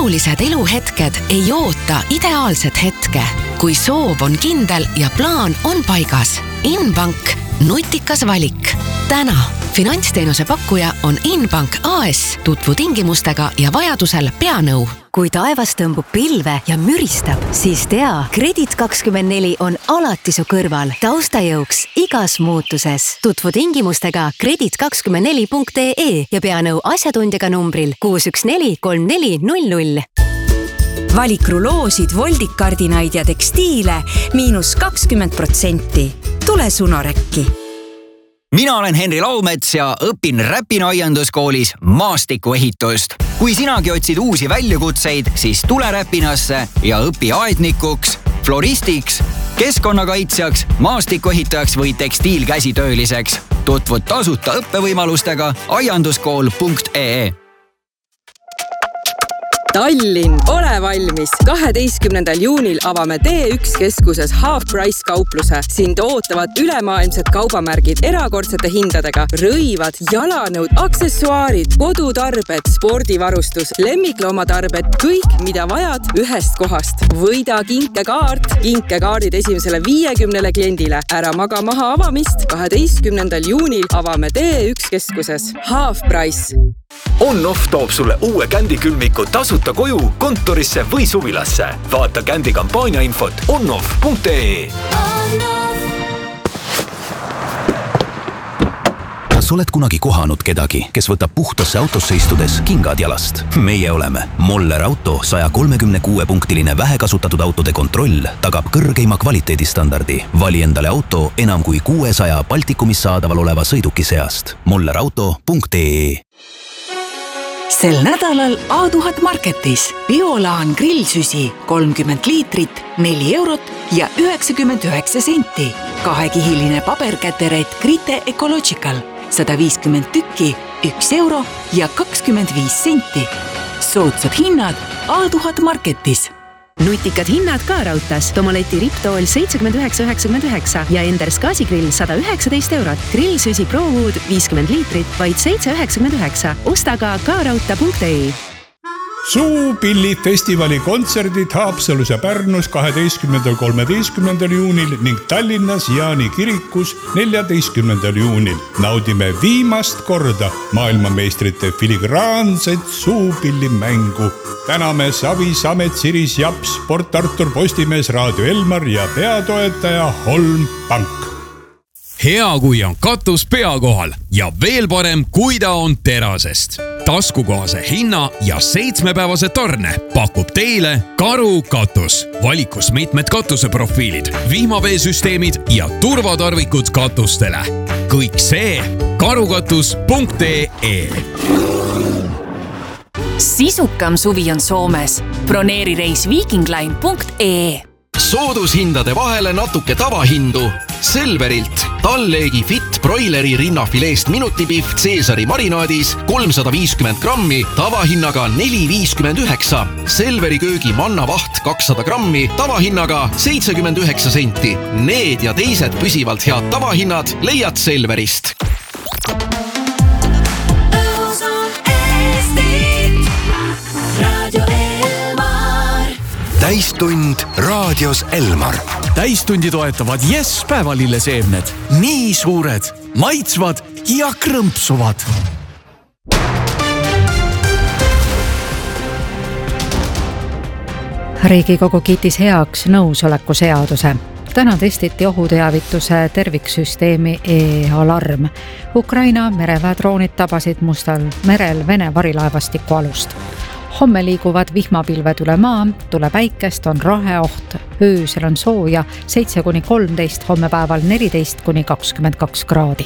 olulised eluhetked ei oota ideaalset hetke. Kui soov on kindel ja plaan on paigas. Inbank, nutikas valik. Täna finantsteenuse pakkuja on Inbank AS. Tutvu tingimustega ja vajadusel peanõu. Kui taevas tõmbub pilve ja müristab, siis tea, Kredit24 on alati su kõrval taustajõuks igas muutuses. Tutvu tingimustega kredit24.ee ja peanõu asjatundjaga numbril 6143400. Valik ruloosid, voldikardinaid ja tekstiile -20%. Tule Sunorekki. Mina olen Henri Laumets ja õpin Räpina aianduskoolis maastikuehitust. Kui sinagi otsid uusi väljakutseid, siis tule Räpinasse ja õpi aednikuks, floristiks, keskkonnakaitsjaks, maastikuehitajaks või tekstiilkäsitööliseks. Tutvud tasuta õppevõimalustega aianduskool.ee. Tallinn, ole valmis! 12. juunil avame T1 keskuses Half Price kaupluse. Sind ootavad ülemaailmsed kaubamärgid erakordsete hindadega, rõivad, jalanõud, aksessuaarid, kodutarbed, spordivarustus, lemmikloomatarbed, kõik, mida vajad ühest kohast. Võida kinkekaart, kinkekaardid esimesele 50 kliendile. Ära maga maha avamist. 12. juunil avame T1 keskuses Half Price. On-Off toob sulle uue kändikülmiku tasuta koju, kontorisse või suvilasse. Vaata kändi kampaania infot onoff.ee. Kas oled kunagi kohanud kedagi, kes võtab puhtasse autosse istudes kingad jalast? Meie oleme. Moller Auto 136-punktiline vähekasutatud autode kontroll tagab kõrgeima kvaliteedistandardi. Vali endale auto enam kui 600 Baltikumis saadaval oleva sõiduki seast. mollerauto.ee. Sel nädalal A1000 Marketis Biolaan grillsüsi 30 liitrit, 4 eurot ja 99 senti. Kahekihiline paberkäteret Grite Ecological 150 tükki, 1 euro ja 25 senti. Soodsad hinnad A1000 Marketis. Nutikad hinnad ka raudtas. Tomoleti Riptool 79,99 ja Enders gaasigrill 119 eurot. Grillsüsi ProWood 50 liitrit, vaid 7,99. Osta ka raudta.ee. Suupilli festivali kontserdid Haapsalus ja Pärnus 12.–13. juunil ning Tallinnas Jaani kirikus 14. juunil. Naudime viimast korda maailmameistrite filigraanset suupillimängu. Täname Savi, Samet, Siris, Japs, Sport Artur, Postimees, Raadio Elmar ja peatoetaja Holm Pank. Hea, kui on katus pea kohal ja veel parem, kui ta on terasest. Taskukohase hinna ja 7-päevase tarne pakub teile Karu katus. Valikus mitmed katuseprofiilid, vihmaveesüsteemid ja turvatarvikud katustele. Kõik see karukatus.ee. Sisukam suvi on Soomes. Broneeri reis vikingline.ee. Soodushindade vahele natuke tavahindu. Selverilt Talleegi Fit broileri rinnafileest minutipihv Caesari marinaadis 350 grammi tavahinnaga 4,59. Selveri köögi mannavaht 200 grammi tavahinnaga 79 senti. Need ja teised püsivalt head tavahinnad leiad Selverist. Täistund raadios Elmar. Täistundi toetavad Yes päevalilleseemned. Nii suured, maitsvad ja krõmpsuvad. Riigikogu kiitis heaks nõusoleku seaduse. Täna testiti ohuteavituse terviksüsteemi e-alarm. Ukraina mereväedroonid tabasid Mustal merel Vene varilaevastiku alust. Homme liiguvad vihmapilved üle maa, tule päikest, on raheoht, öösel on sooja 7–13, homme päeval 14–22 kraadi.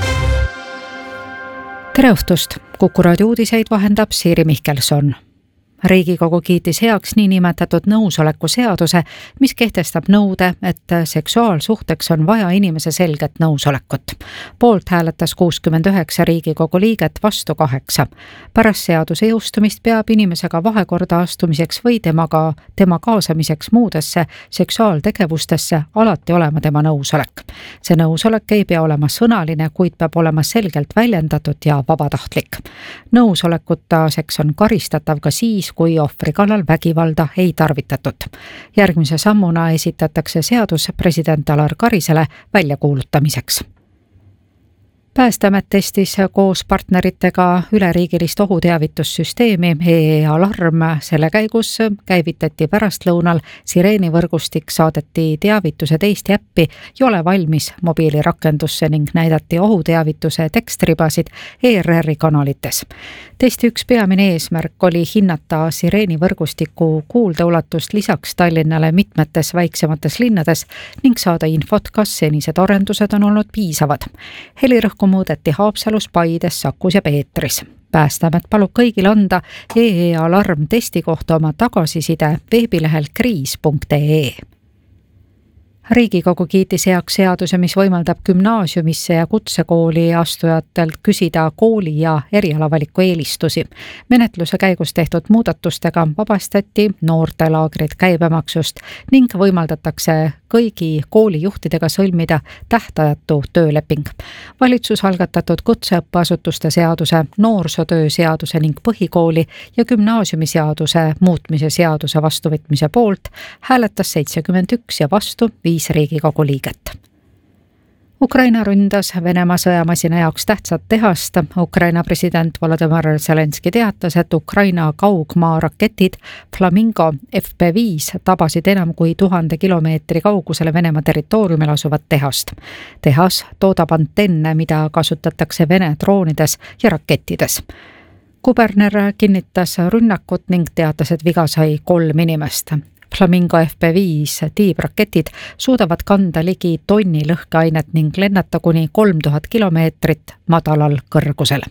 Tere õhtust! Kuku raadio uudiseid vahendab Siiri Mihkelson. Riigikogu kiitis heaks niinimetatud nõusoleku seaduse, mis kehtestab nõude, et seksuaalsuhteks on vaja inimese selget nõusolekut. Poolt hääletas 69 Riigikogu liiget, vastu 8. Pärast seaduse jõustumist peab inimesega vahekorda astumiseks või tema kaasamiseks muudesse seksuaaltegevustesse alati olema tema nõusolek. See nõusolek ei pea olema sõnaline, kuid peab olema selgelt väljendatud ja vabatahtlik. Nõusolekuta seks on karistatav ka siis, kui ohvri kallal vägivalda ei tarvitatud. Järgmise sammuna esitatakse seadus president Alar Karisele väljakuulutamiseks. Päästeamet testis koos partneritega üleriigilist ohuteavitussüsteemi e-alarm. Selle käigus käivitati pärastlõunal sireenivõrgustik, saadeti teavitused Eesti äppi Jole valmis mobiilirakendusse ning näidati ohuteavituse tekstribasid ERR-i kanalites. Testi üks peamine eesmärk oli hinnata sireenivõrgustiku kuuldeulatust lisaks Tallinnale mitmetes väiksemates linnades ning saada infot, kas senised arendused on olnud piisavad. Helirõhku muudeti Haapsalus, Paides, Sakus ja Peetris. Päästeamet palub kõigil anda e-alarm testi kohta oma tagasiside veebilehel kriis.ee. Riigikogu kiitis heaks seaduse, mis võimaldab gümnaasiumisse ja kutsekooli astujatelt küsida kooli ja erialavaliku eelistusi. Menetluse käigus tehtud muudatustega vabastati noortelaagrid käibemaksust ning võimaldatakse kõigi koolijuhtidega sõlmida tähtajatu tööleping. Valitsus algatatud kutseõppeasutuste seaduse, noorsootöö seaduse ning põhikooli ja gümnaasiumiseaduse muutmise seaduse vastuvõtmise poolt hääletas 71 ja vastu 5 Riigikogu liiget. Ukraina ründas Venemaa sõjamasina jaoks tähtsat tehast. Ukraina president Volodymyr Zelenski teatas, et Ukraina kaugmaaraketid Flamingo FP5 tabasid enam kui 1000 kilomeetri kaugusele Venemaa territooriumil asuvat tehast. Tehas toodab antenne, mida kasutatakse Vene droonides ja rakettides. Kuberner kinnitas rünnakut ning teatas, et viga sai 3 inimest. Flamingo FP5 tiibraketid suudavad kanda ligi tonni lõhkeainet ning lennata kuni 3000 kilomeetrit madalal kõrgusel.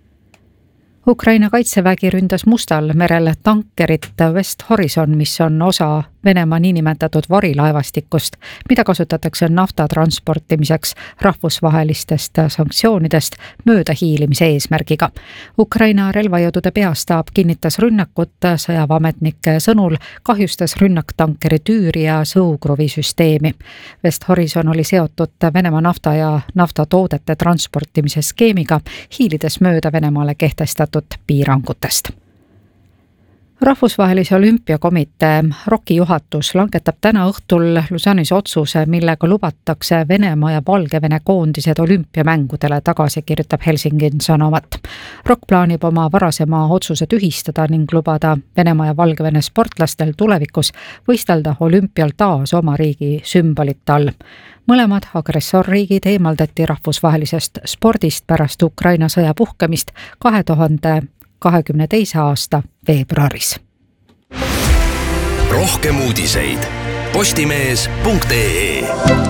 Ukraina kaitsevägi ründas Mustal merel tankerit West Horizon, mis on osa Venemaa niinimetatud varilaevastikust, mida kasutatakse nafta transportimiseks rahvusvahelistest sanktsioonidest mööda hiilimise eesmärgiga. Ukraina relvajõudude peastaap kinnitas rünnakut. Sõjaväeametnike sõnul kahjustas rünnak tankeri tüüri ja sõukruvisüsteemi. West Horizon oli seotud Venemaa nafta ja naftatoodete transportimise skeemiga, hiilides mööda Venemaale kehtestatud piirangutest. Rahvusvahelise olümpiakomitee ROK-i juhatus langetab täna õhtul Lausanne'is otsuse, millega lubatakse Venemaa ja Valgevene koondised olümpiamängudele tagasi, kirjutab Helsingin Sanomat. ROK plaanib oma varasema otsuse tühistada ning lubada Venemaa ja Valgevene sportlastel tulevikus võistelda olümpial taas oma riigi sümbolite all. Mõlemad agressorriigid eemaldati rahvusvahelisest spordist pärast Ukraina sõja puhkemist 2022. aasta veebruaris. Rohkem uudiseid postimees.ee.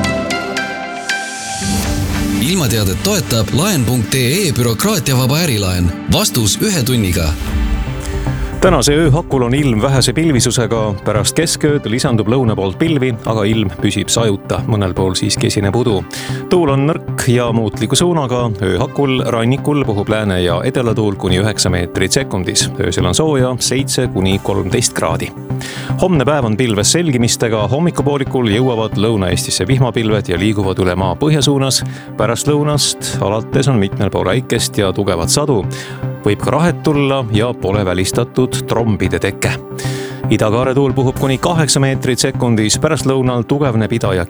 Ilmateadet toetab laen.ee bürokraatiavaba ärilaen. Vastus 1 tunniga. Tänase ööhakul on ilm vähese pilvisusega, pärast keskööd lisandub lõuna poolt pilvi, aga ilm püsib sajuta, mõnel pool siiski esineb udu. Tuul on nõrk ja muutliku suunaga, ööhakul rannikul puhub lääne- ja edelatuul kuni 9 meetrit sekundis. Öösel on sooja 7 kuni 13 kraadi. Homne päev on pilves selgimistega, hommikupoolikul jõuavad Lõuna-Eestisse vihmapilved ja liiguvad üle maa põhjasuunas. Pärast lõunast alates on mitmel pool äikest ja tugevat sadu. Võib ka rahet tulla ja pole välistatud trombide teke. Idakaare tuul puhub kuni 8 meetrit sekundis, pärast lõunal tugevneb ida- ja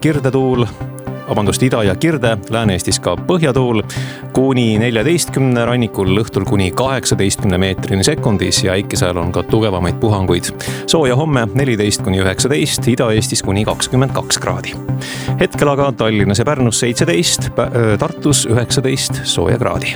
kirde, Lääne-Eestis ka põhjatuul kuni 14 rannikul, õhtul kuni 18 meetrini sekundis ja äikesel on ka tugevamaid puhanguid. Sooja homme 14 kuni 19, Ida-Eestis kuni 22 kraadi. Hetkel aga Tallinnas ja Pärnus 17, Tartus 19 sooja kraadi.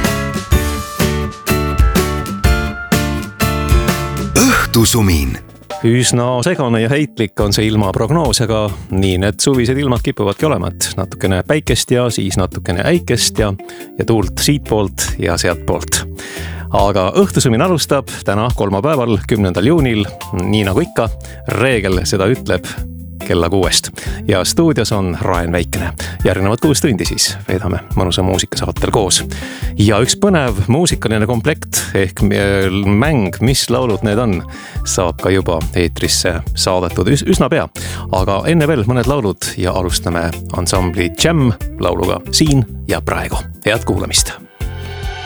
Õhtusumin. Üsna segane ja heitlik on see ilmaprognoos, aga nii need suvised ilmad kipuvadki olema, et natukene päikest ja siis natukene äikest ja tuult siitpoolt ja sealtpoolt. Aga õhtusumin alustab täna kolmapäeval 10. juunil, nii nagu ikka, reegel seda ütleb kella 6 ja stuudios on Raen Väikene. Järgnevad 6 tundi siis veedame mõnusa muusikasaatel koos. Ja üks põnev muusikaline komplekt ehk mäng, mis laulud need on, saab ka juba eetrisse saadetud üsna pea. Aga enne veel mõned laulud ja alustame ansambli Jam lauluga Siin ja praegu. Head kuulamist!